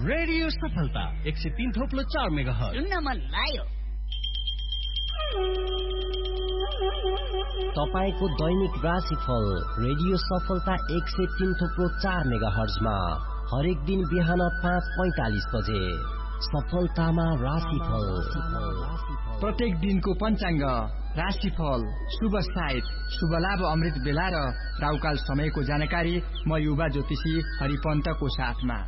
Radio सफलता 103.4 megahertz. सुन्न मन लाग्यो। तपाईको दैनिक राशिफल रेडियो सफलता 103.4 मेगाहर्जमा हरेक दिन बिहान 5:45 बजे। सफलतामा राशिफल। प्रत्येक दिनको पञ्चाङ्ग, राशिफल, शुभ साइत, शुभ लाभ अमृत बेला र राउकाल समयको जानकारी म युवा ज्योतिषी हरिपन्तको साथमा।